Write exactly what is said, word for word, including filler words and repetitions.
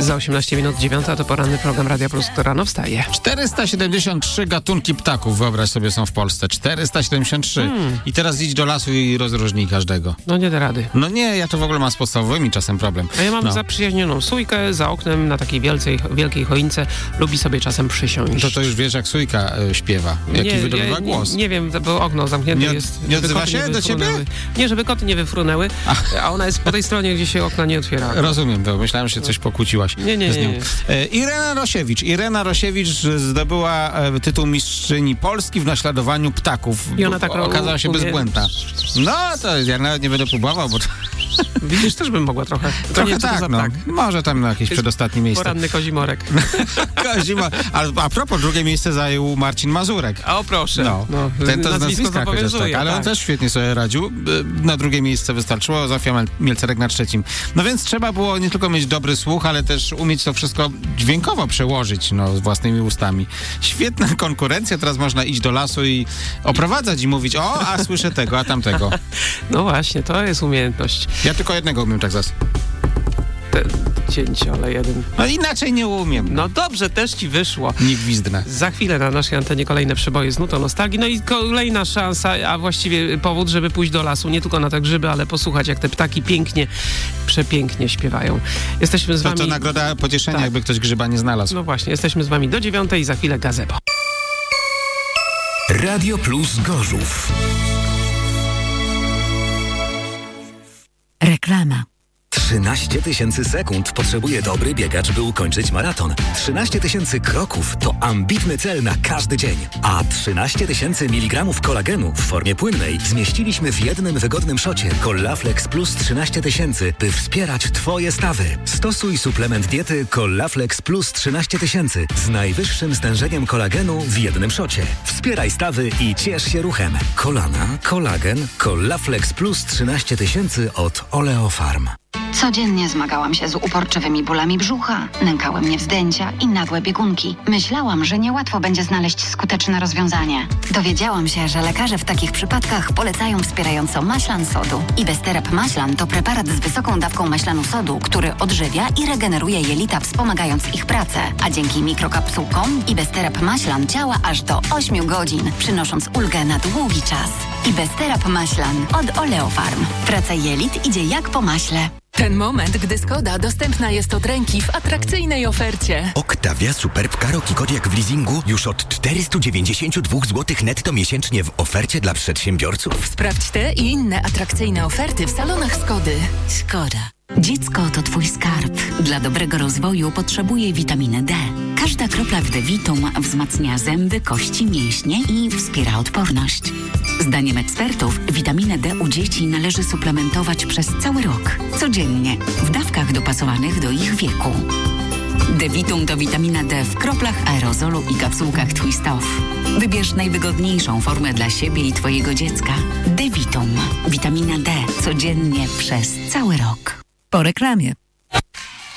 Za osiemnaście minut dziewiąta to poranny program Radia Plus, kto rano wstaje. czterysta siedemdziesiąt trzy gatunki ptaków, wyobraź sobie, są w Polsce. czterysta siedemdziesiąt trzy. Hmm. I teraz idź do lasu i rozróżnij każdego. No nie da rady. No nie, ja to w ogóle mam z podstawowymi czasem problem. A ja mam no. zaprzyjaźnioną sójkę za oknem na takiej wielcej, wielkiej choince. Lubi sobie czasem przysiąść. To to już wiesz, jak sójka y, śpiewa. Jaki nie, wydobywa nie, głos. Nie, nie wiem, bo okno zamknięte nie, jest. Nie odzywa się do ciebie? Nie, żeby koty nie wyfrunęły, Ach. a ona jest po tej stronie, gdzie się okna nie otwiera. Rozumiem to, myślałem, że się coś pokłóciłaś. Nie, nie, z nią. nie. nie. Irena Rosiewicz. Irena Rosiewicz zdobyła tytuł mistrzyni Polski w naśladowaniu ptaków. I ona tak okazała się umie... bezbłędna. No, to ja nawet nie będę próbował, bo... Widzisz, też bym mogła trochę. To trochę nie, tak, no. Może tam na jakieś przedostatnie miejsce. Poranny Kozimorek. Kozimorek. A, a propos, drugie miejsce zajął Marcin Mazurek. A o proszę. No. No, ten to z nazwiska chociaż tak, ale tak. on też świetnie sobie radził. Na drugie miejsce wystarczyło, Zofia Mielcerek na trzecim. No więc trzeba było nie tylko mieć dobry słuch, ale też umieć to wszystko dźwiękowo przełożyć, no, własnymi ustami. Świetna konkurencja, teraz można iść do lasu i oprowadzać i mówić, o, a słyszę tego, a tamtego. No właśnie, to jest umiejętność. Ja tylko jednego umiem tak zas. Cięcie, ale jeden. No inaczej nie umiem. No dobrze, też ci wyszło. Nie gwizdnę. Za chwilę na naszej antenie kolejne przeboje z nutą nostalgii. No i kolejna szansa, a właściwie powód, żeby pójść do lasu. Nie tylko na te grzyby, ale posłuchać, jak te ptaki pięknie, przepięknie śpiewają. Jesteśmy z to, wami... To nagroda pocieszenia, tak. Jakby ktoś grzyba nie znalazł. No właśnie, jesteśmy z wami do dziewiątej, za chwilę gazebo. Radio Plus Gorzów. Reklama. trzynaście tysięcy sekund potrzebuje dobry biegacz, by ukończyć maraton. trzynaście tysięcy kroków to ambitny cel na każdy dzień. A trzynaście tysięcy miligramów kolagenu w formie płynnej zmieściliśmy w jednym wygodnym szocie Collaflex Plus trzynaście tysięcy, by wspierać Twoje stawy. Stosuj suplement diety Collaflex Plus trzynaście tysięcy z najwyższym stężeniem kolagenu w jednym szocie. Wspieraj stawy i ciesz się ruchem. Kolana, kolagen, Collaflex Plus trzynaście tysięcy od Oleofarm. Codziennie zmagałam się z uporczywymi bólami brzucha, nękały mnie wzdęcia i nagłe biegunki. Myślałam, że niełatwo będzie znaleźć skuteczne rozwiązanie. Dowiedziałam się, że lekarze w takich przypadkach polecają wspierająco maślan sodu. Ibesterep maślan to preparat z wysoką dawką maślanu sodu, który odżywia i regeneruje jelita, wspomagając ich pracę. A dzięki mikrokapsułkom Ibesterep maślan działa aż do ośmiu godzin, przynosząc ulgę na długi czas. Ibesterep maślan od Oleofarm. Praca jelit idzie jak po maśle. Ten moment, gdy Skoda dostępna jest od ręki w atrakcyjnej ofercie. Octavia Superb Karoq i Kodiaq w leasingu już od czterysta dziewięćdziesiąt dwa złotych netto miesięcznie w ofercie dla przedsiębiorców. Sprawdź te i inne atrakcyjne oferty w salonach Skody. Skoda. Dziecko to twój skarb. Dla dobrego rozwoju potrzebuje witaminy D. Każda kropla w Devitum wzmacnia zęby, kości, mięśnie i wspiera odporność. Zdaniem ekspertów witaminę D u dzieci należy suplementować przez cały rok. Codziennie, w dawkach dopasowanych do ich wieku. Devitum to witamina D w kroplach, aerozolu i kapsułkach Twist Off. Wybierz najwygodniejszą formę dla siebie i twojego dziecka. Devitum. Witamina D. Codziennie przez cały rok. Po reklamie.